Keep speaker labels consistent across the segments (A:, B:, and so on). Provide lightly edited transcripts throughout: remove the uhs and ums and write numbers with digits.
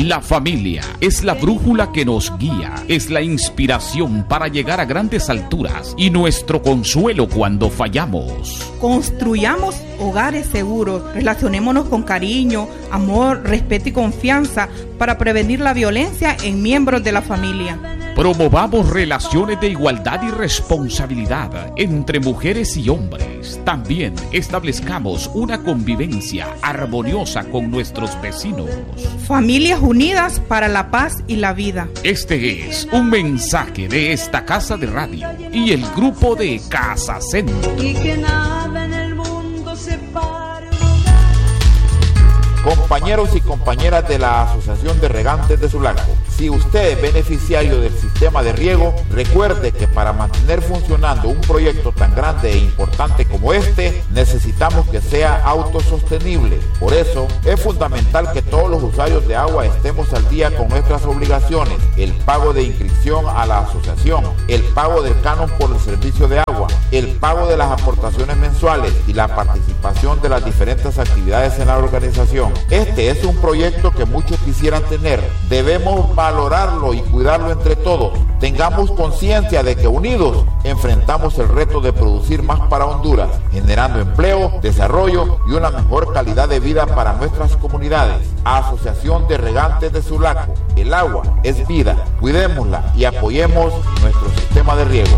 A: La familia es la brújula que nos guía, es la inspiración para llegar a grandes alturas y nuestro consuelo cuando fallamos.
B: Construyamos hogares seguros, relacionémonos con cariño, amor, respeto y confianza para prevenir la violencia en miembros de la familia.
A: Promovamos relaciones de igualdad y responsabilidad entre mujeres y hombres. También establezcamos una convivencia armoniosa con nuestros vecinos.
B: Familias unidas para la paz y la vida.
A: Este es un mensaje de esta casa de radio y el grupo de Casa Centro.
C: Y que nada en el mundo separe.
D: Compañeros y compañeras de la Asociación de Regantes de Sulaco, si usted es beneficiario del sistema de riego, recuerde que para mantener funcionando un proyecto tan grande e importante como este, necesitamos que sea autosostenible. Por eso, es fundamental que todos los usuarios de agua estemos al día con nuestras obligaciones: el pago de inscripción a la asociación, el pago del canon por el servicio de agua, el pago de las aportaciones mensuales y la participación de las diferentes actividades en la organización. Este es un proyecto que muchos quisieran tener. Debemos valorarlo y cuidarlo entre todos. Tengamos conciencia de que unidos enfrentamos el reto de producir más para Honduras, generando empleo, desarrollo y una mejor calidad de vida para nuestras comunidades. Asociación de Regantes de Sulaco. El agua es vida. Cuidémosla y apoyemos nuestro sistema de riego.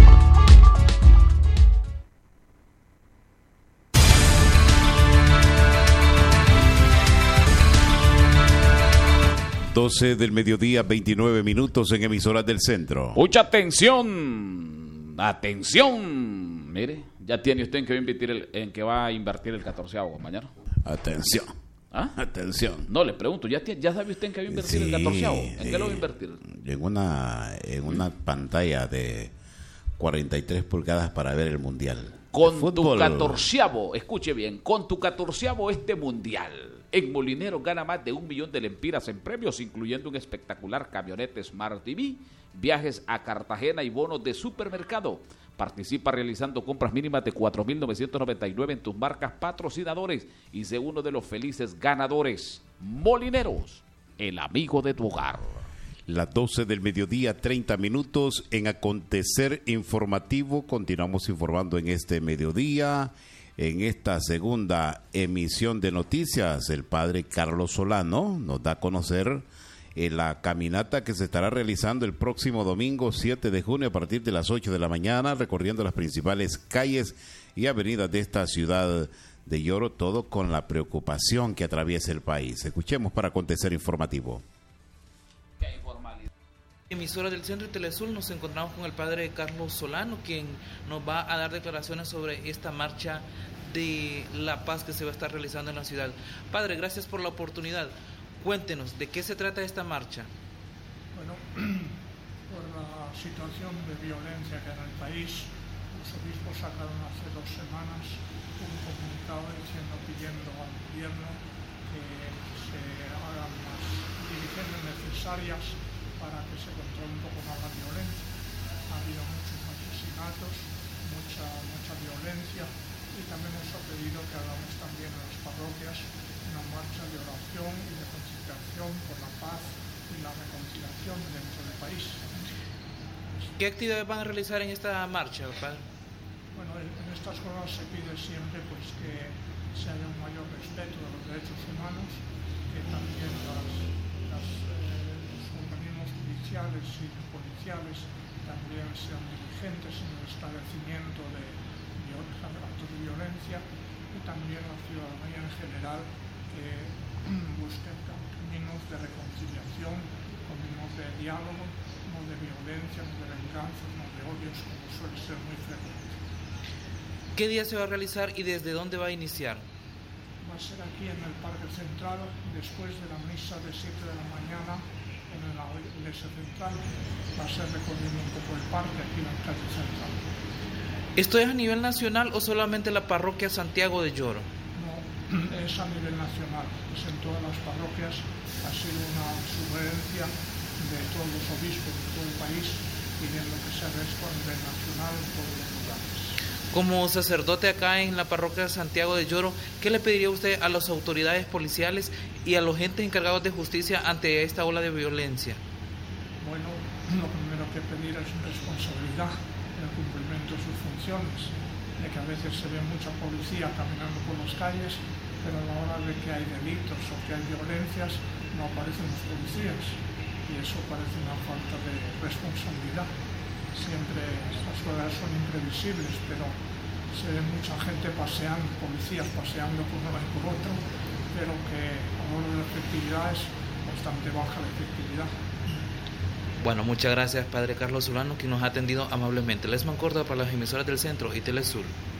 E: Del mediodía, 29 minutos en emisoras del centro.
A: Mucha atención, atención. Mire, ya tiene usted en que va a invertir el 14avo, compañero.
E: Atención.
A: ¿Ah?
E: Atención.
A: No, le pregunto, ¿ya sabe usted en qué va a invertir el 14avo? ¿En qué lo va a invertir?
E: En una pantalla de 43 pulgadas para ver el mundial.
A: Con tu 14avo, escuche bien, con tu 14avo este mundial. En Molinero gana más de 1 millón de lempiras en premios, incluyendo un espectacular camioneta Smart TV, viajes a Cartagena y bonos de supermercado. Participa realizando compras mínimas de 4.999 en tus marcas patrocinadores y sé uno de los felices ganadores. Molineros, el amigo de tu hogar.
E: Las 12 del mediodía, 30 minutos en acontecer informativo. Continuamos informando en este mediodía. En esta segunda emisión de noticias, el padre Carlos Solano nos da a conocer la caminata que se estará realizando el próximo domingo 7 de junio a partir de las 8 de la mañana, recorriendo las principales calles y avenidas de esta ciudad de Yoro, todo con la preocupación que atraviesa el país. Escuchemos para acontecer informativo.
F: Emisora del Centro y Telesul, nos encontramos con el padre Carlos Solano, quien nos va a dar declaraciones sobre esta marcha de la paz que se va a estar realizando en la ciudad. Padre, gracias por la oportunidad. Cuéntenos, ¿de qué se trata esta marcha?
G: Bueno, por la situación de violencia que hay en el país, los obispos sacaron hace 2 semanas un comunicado pidiendo al gobierno que se hagan las diligencias necesarias para que se controle un poco más la violencia. Ha habido muchos asesinatos, mucha violencia, y también nos ha pedido que hagamos también en las parroquias una marcha de oración y de conciliación por la paz y la reconciliación dentro del país.
F: ¿Qué actividades van a realizar en esta marcha, padre?
G: Bueno, en estas cosas se pide siempre pues que se haya un mayor respeto de los derechos humanos, que también los organismos judiciales y policiales también sean diligentes en el establecimiento de actos de violencia, y también la ciudadanía en general que busquen caminos de reconciliación, caminos de diálogo, no de violencia, no de venganza, no de odios, como suele ser muy frecuente.
F: ¿Qué día se va a realizar y desde dónde va a iniciar?
G: Va a ser aquí en el Parque Central, después de la misa de 7 de la mañana en la iglesia central. Va a ser recorriendo un poco el parque aquí en la calle central.
F: ¿Esto es a nivel nacional o solamente la parroquia Santiago de Yoro?
G: No, es a nivel nacional. Es en todas las parroquias. Ha sido una sugerencia de todos los obispos de todo el país, pidiendo que se haga esto a nivel nacional en todos los lugares.
F: Como sacerdote acá en la parroquia de Santiago de Lloro, ¿qué le pediría usted a las autoridades policiales y a los entes encargados de justicia ante esta ola de violencia?
G: Bueno, lo primero que pedir es responsabilidad en el cumplimiento de sus funciones, de que a veces se ve mucha policía caminando por las calles, pero a la hora de que hay delitos o que hay violencias no aparecen los policías, y eso parece una falta de responsabilidad. Siempre las cosas son imprevisibles, pero se ve mucha gente paseando, policías paseando por un lado y por otro, pero que a la hora de la efectividad es bastante baja la efectividad.
F: Bueno, muchas gracias, Padre Carlos Solano, que nos ha atendido amablemente. Lesman Córdoba para las emisoras del Centro y Telesur.